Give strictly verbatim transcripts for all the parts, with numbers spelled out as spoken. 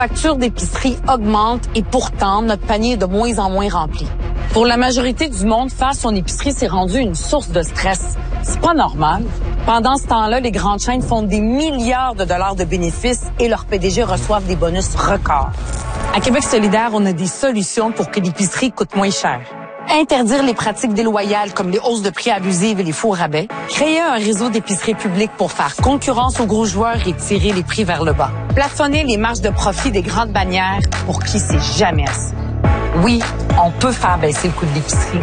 La facture d'épicerie augmente et pourtant, notre panier est de moins en moins rempli. Pour la majorité du monde, faire son épicerie s'est rendu une source de stress. C'est pas normal. Pendant ce temps-là, les grandes chaînes font des milliards de dollars de bénéfices et leurs P D G reçoivent des bonus records. À Québec solidaire, on a des solutions pour que l'épicerie coûte moins cher. Interdire les pratiques déloyales comme les hausses de prix abusives et les faux rabais. Créer un réseau d'épiceries publiques pour faire concurrence aux gros joueurs et tirer les prix vers le bas. Plafonner les marges de profit des grandes bannières pour qui c'est jamais assez. Oui, on peut faire baisser le coût de l'épicerie.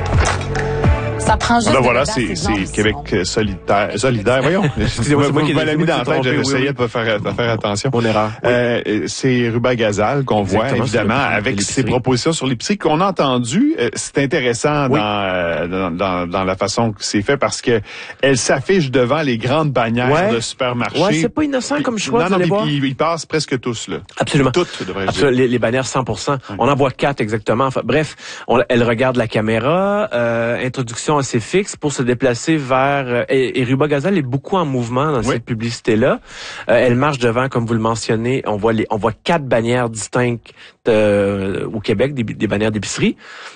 Ça prend juste ben de voilà, c'est, c'est Québec solidaire. Solidaire, voyons. Excusez-moi, c'est moi qui l'ai mis dans la tête, oui, j'essayais oui, oui. de pas faire, de faire attention. Mon erreur. Oui. Euh, c'est Ruba Gazal qu'on voit, évidemment, avec ses propositions sur l'épicerie qu'on a entendues. C'est intéressant oui. dans, dans, dans, dans la façon que c'est fait parce que elle s'affiche devant les grandes bannières ouais. de supermarchés. Ouais, c'est pas innocent puis, comme choix, non, vous non, allez ils, ils passent presque tous, là. Absolument. Toutes, devrais-je Absolument. dire. Les, les bannières cent pour cent. Ouais. On en voit quatre exactement. Enfin, bref, on, elle regarde la caméra, euh, introduction assez fixe pour se déplacer vers Et, et Ruba Gazal est beaucoup en mouvement dans oui. cette publicité-là. Euh, elle marche devant, comme vous le mentionnez, on voit les, on voit quatre bannières distinctes euh, au Québec, des, des bannières d'épicerie.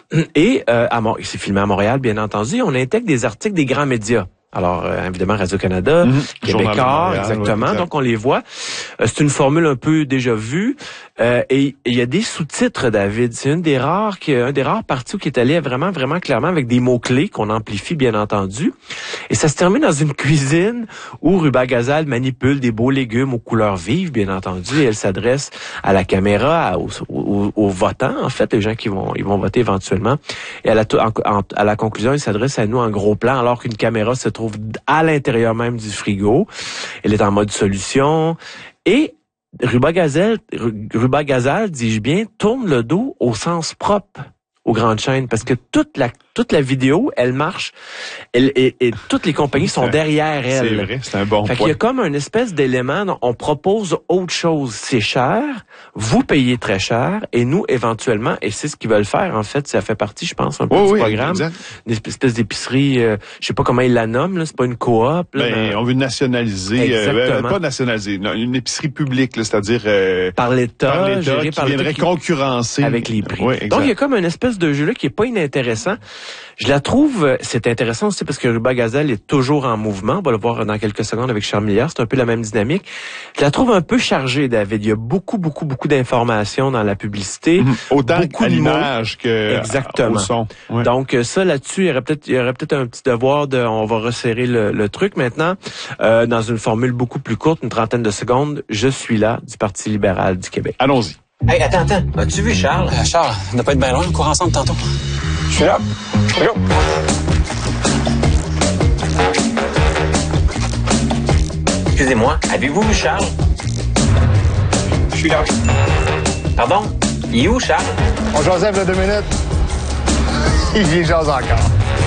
Et euh, à Mont- c'est filmé à Montréal, bien entendu. On intègre des articles des grands médias. Alors, euh, évidemment, Radio-Canada, mmh. Québécois, exactement. Ouais, exact. Donc, on les voit. Euh, c'est une formule un peu déjà vue. Euh, et il y a des sous-titres, David. C'est une des rares, qui, un des rares parties qui est allé vraiment, vraiment clairement avec des mots-clés qu'on amplifie, bien entendu. Et ça se termine dans une cuisine où Ruba Gazal manipule des beaux légumes aux couleurs vives, bien entendu. Et elle s'adresse à la caméra, aux, aux, aux votants, en fait, les gens qui vont, ils vont voter éventuellement. Et à la, en, à la conclusion, il s'adresse à nous en gros plan, alors qu'une caméra se trouve à l'intérieur même du frigo. Elle est en mode solution. Et Ruba Gazal, Ruba Gazal, dis-je bien, tourne le dos au sens propre aux grandes chaînes parce que toute la toute la vidéo, elle marche, elle, et, et toutes les compagnies sont derrière elle. C'est vrai, c'est un bon fait point. Il y a comme une espèce d'élément, on propose autre chose, c'est cher, vous payez très cher, et nous, éventuellement, et c'est ce qu'ils veulent faire, en fait, ça fait partie, je pense, un peu oh, du oui, programme, exact. une espèce d'épicerie, euh, je sais pas comment ils la nomment, là, c'est pas une coop. Là, ben, mais... on veut nationaliser, euh, pas nationaliser, non, une épicerie publique, là, c'est-à-dire euh, par l'État, par l'État gérée qui par viendrait qui... concurrencer avec les prix. Oui, donc, il y a comme une espèce de jeu-là qui est pas inintéressant. Je la trouve, c'est intéressant aussi parce que Ruba Gazal est toujours en mouvement. On va le voir dans quelques secondes avec Charles Milliard. C'est un peu la même dynamique. Je la trouve un peu chargée, David. Il y a beaucoup, beaucoup, beaucoup d'informations dans la publicité. Mmh. Autant beaucoup à l'image que exactement. au son. Ouais. Donc, ça, là-dessus, il y aurait peut-être, il y aurait peut-être un petit devoir de, on va resserrer le, le truc maintenant, euh, dans une formule beaucoup plus courte, une trentaine de secondes. Je suis là, du Parti libéral du Québec. Allons-y. Hey, attends, attends. As-tu vu Charles? Euh, Charles, on n'a pas être bien loin, on court ensemble tantôt. Je suis là. Go. Excusez-moi, avez-vous vu Charles? Je suis là. Pardon? Il est où, Charles? On Joseph, là, deux minutes. Il y jase encore.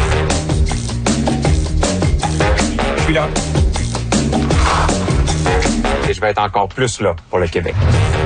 Je suis là. Et je vais être encore plus là pour le Québec.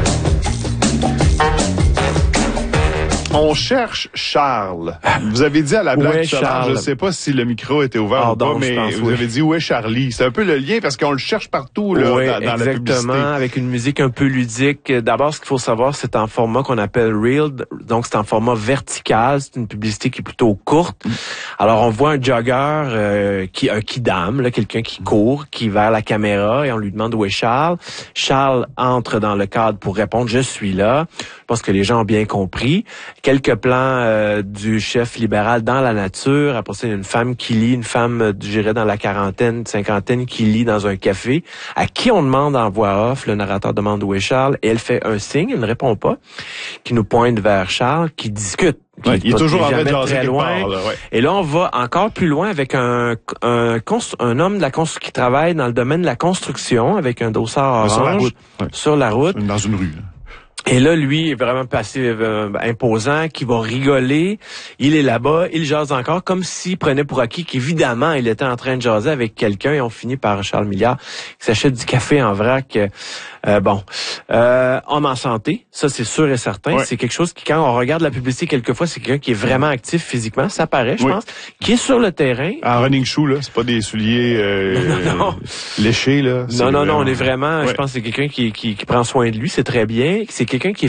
On cherche Charles. Vous avez dit à la blague tout à l'heure, je ne sais pas si le micro était ouvert Pardon, ou pas, mais pense, vous oui. avez dit où est Charlie. C'est un peu le lien parce qu'on le cherche partout là, oui, dans, dans la publicité. exactement, avec une musique un peu ludique. D'abord, ce qu'il faut savoir, c'est en format qu'on appelle Reel, donc c'est en format vertical. C'est une publicité qui est plutôt courte. Alors, on voit un jogger, euh, qui un kidam, là, quelqu'un qui court, qui va vers la caméra et on lui demande où est Charles. Charles entre dans le cadre pour répondre « Je suis là ». Je pense que les gens ont bien compris. Quelques plans euh, du chef libéral dans la nature. Après ça, il y a une femme qui lit, une femme, euh, je dirais, dans la quarantaine, cinquantaine, qui lit dans un café, à qui on demande en voix off. Le narrateur demande où est Charles, et elle fait un signe, elle ne répond pas, qui nous pointe vers Charles, qui discute. Qui ouais, il est toujours en train de très loin. Part, là, ouais. Et là, on va encore plus loin avec un un, un homme de la constru- qui travaille dans le domaine de la construction, avec un dossard orange sur la route. Ouais. Sur la route. Dans une rue. Là. Et là, lui est vraiment passé euh, imposant, qui va rigoler. Il est là-bas, il jase encore, comme s'il prenait pour acquis qu'évidemment, il était en train de jaser avec quelqu'un. Et on finit par Charles Milliard, qui s'achète du café en vrac. Euh, bon, euh, homme en santé, ça c'est sûr et certain. Ouais. C'est quelque chose qui, quand on regarde la publicité quelquefois, c'est quelqu'un qui est vraiment actif physiquement, ça paraît, je oui. pense, qui est sur le terrain. En running shoe, là, c'est pas des souliers euh, non, non. léchés, là. Non, non, vraiment... non, on est vraiment, ouais. je pense que c'est quelqu'un qui, qui, qui prend soin de lui, c'est très bien. C'est quelqu'un quelqu'un qui est